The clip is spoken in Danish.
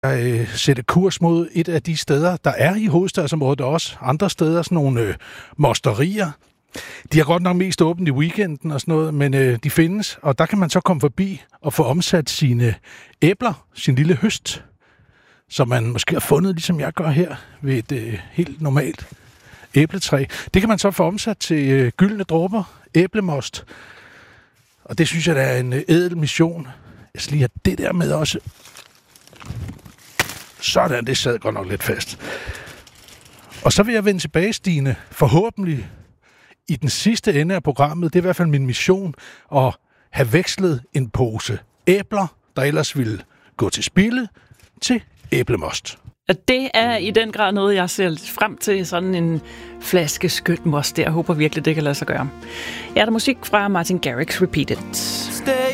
sætte kurs mod et af de steder, der er i hovedstadsområdet, og også andre steder, sådan nogle mosterier. De har godt nok mest åbent i weekenden og sådan noget, men de findes, og der kan man så komme forbi og få omsat sine æbler, sin lille høst, som man måske har fundet, ligesom jeg gør her, ved et helt normalt æbletræ. Det kan man så få omsat til gyldne dråber, æblemost, og det synes jeg, der er en ædel mission. Jeg skal lige have det der med også. Sådan, det sad godt nok lidt fast. Og så vil jeg vende tilbage, Stine, forhåbentlig i den sidste ende af programmet. Det er i hvert fald min mission at have vekslet en pose æbler, der ellers ville gå til spilde, til æblemost. Og det er i den grad noget, jeg ser frem til, sådan en flaske skønt most. Jeg håber virkelig, det kan lade sig gøre. Ja, der er musik fra Martin Garrix, Repeat It.